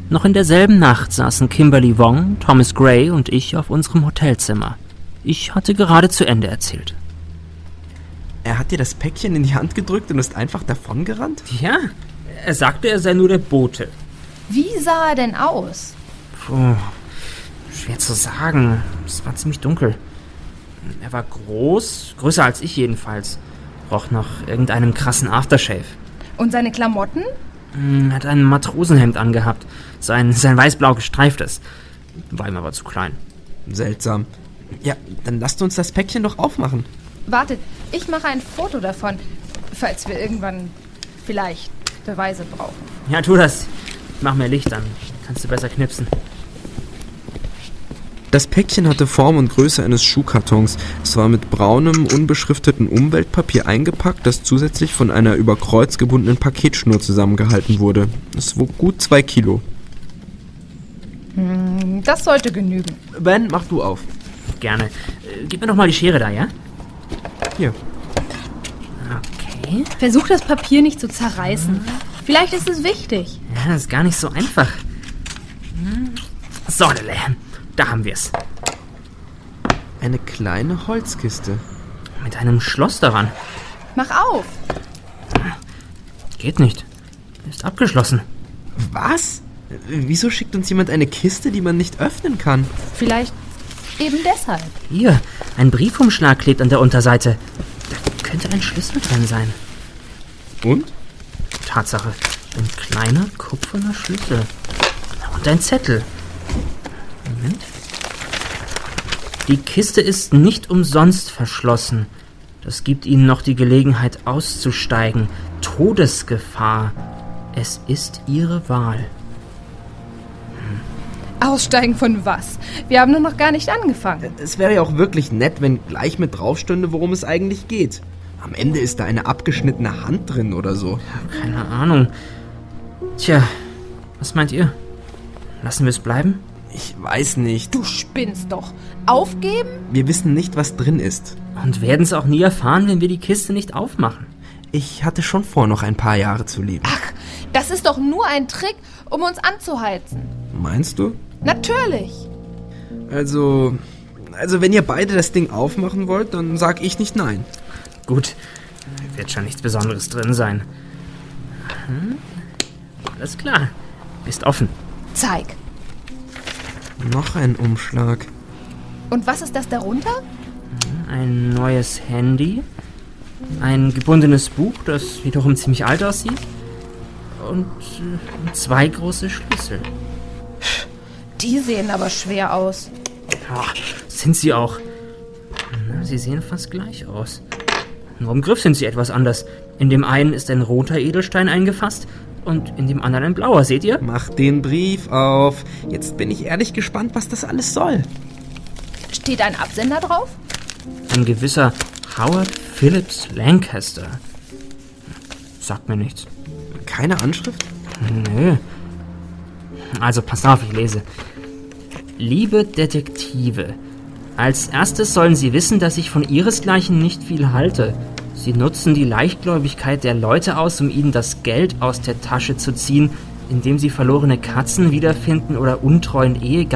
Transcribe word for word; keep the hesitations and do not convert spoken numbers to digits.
Noch in derselben Nacht saßen Kimberly Wong, Thomas Gray und ich auf unserem Hotelzimmer. Ich hatte gerade zu Ende erzählt. Er hat dir das Päckchen in die Hand gedrückt und ist einfach davongerannt? Ja, er sagte, er sei nur der Bote. Wie sah er denn aus? Puh, schwer zu sagen. Es war ziemlich dunkel. Er war groß, größer als ich jedenfalls. Roch nach irgendeinem krassen Aftershave. Und seine Klamotten? Er hat ein Matrosenhemd angehabt. Sein, sein weiß-blau gestreiftes. War ihm aber zu klein. Seltsam. Ja, dann lasst uns das Päckchen doch aufmachen. Wartet, ich mache ein Foto davon, falls wir irgendwann vielleicht Beweise brauchen. Ja, tu das. Ich mach mehr Licht, dann kannst du besser knipsen. Das Päckchen hatte Form und Größe eines Schuhkartons. Es war mit braunem, unbeschrifteten Umweltpapier eingepackt, das zusätzlich von einer über Kreuz gebundenen Paketschnur zusammengehalten wurde. Es wog gut zwei Kilo. Hm, das sollte genügen. Ben, mach du auf. Gerne. Äh, gib mir doch mal die Schere da, ja? Hier. Okay. Versuch das Papier nicht zu zerreißen. Vielleicht ist es wichtig. Ja, das ist gar nicht so einfach. So, Lille, da haben wir es. Eine kleine Holzkiste. Mit einem Schloss daran. Mach auf. Geht nicht. Ist abgeschlossen. Was? Wieso schickt uns jemand eine Kiste, die man nicht öffnen kann? Vielleicht eben deshalb. Hier, ein Briefumschlag klebt an der Unterseite. Da könnte ein Schlüssel drin sein. Und? Tatsache, ein kleiner kupferner Schlüssel. Und ein Zettel. Moment. Die Kiste ist nicht umsonst verschlossen. Das gibt Ihnen noch die Gelegenheit auszusteigen. Todesgefahr. Es ist Ihre Wahl. Aussteigen von was? Wir haben nur noch gar nicht angefangen. Es wäre ja auch wirklich nett, wenn gleich mit drauf stünde, worum es eigentlich geht. Am Ende ist da eine abgeschnittene Hand drin oder so. Keine Ahnung. Tja, was meint ihr? Lassen wir es bleiben? Ich weiß nicht. Du spinnst doch. Aufgeben? Wir wissen nicht, was drin ist. Und werden es auch nie erfahren, wenn wir die Kiste nicht aufmachen. Ich hatte schon vor, noch ein paar Jahre zu leben. Ach, das ist doch nur ein Trick, um uns anzuheizen. Meinst du? Natürlich. Also, also wenn ihr beide das Ding aufmachen wollt, dann sag ich nicht nein. Gut, wird schon nichts Besonderes drin sein. Hm? Alles klar, ist offen. Zeig. Noch ein Umschlag. Und was ist das darunter? Ein neues Handy, ein gebundenes Buch, das wiederum ziemlich alt aussieht, und äh, zwei große Schlüssel. Die sehen aber schwer aus. Ja, sind sie auch. Na, sie sehen fast gleich aus. Nur im Griff sind sie etwas anders. In dem einen ist ein roter Edelstein eingefasst und in dem anderen ein blauer, seht ihr? Mach den Brief auf. Jetzt bin ich ehrlich gespannt, was das alles soll. Steht ein Absender drauf? Ein gewisser Howard Phillips Lancaster. Sagt mir nichts. Keine Anschrift? Nö. Also, pass auf, ich lese. Liebe Detektive, als erstes sollen Sie wissen, dass ich von Ihresgleichen nicht viel halte. Sie nutzen die Leichtgläubigkeit der Leute aus, um ihnen das Geld aus der Tasche zu ziehen, indem sie verlorene Katzen wiederfinden oder untreuen Ehegatten